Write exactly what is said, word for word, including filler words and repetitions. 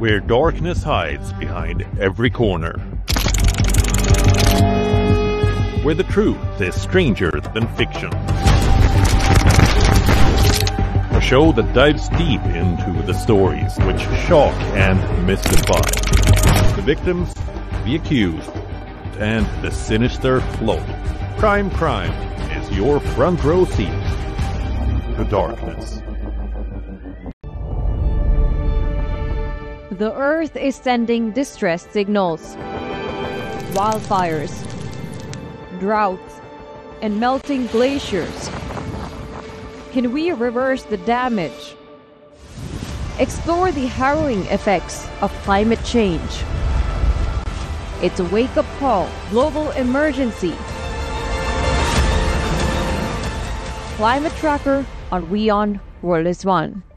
where darkness hides behind every corner. Where the truth is stranger than fiction. A show that dives deep into the stories which shock and mystify. The victims, the accused, and the sinister float. Crime Crime is your front row seat to darkness. The Earth is sending distress signals. Wildfires, droughts, and melting glaciers. Can we reverse the damage? Explore the harrowing effects of climate change. It's a wake-up call, global emergency. Climate Tracker on WION World is One.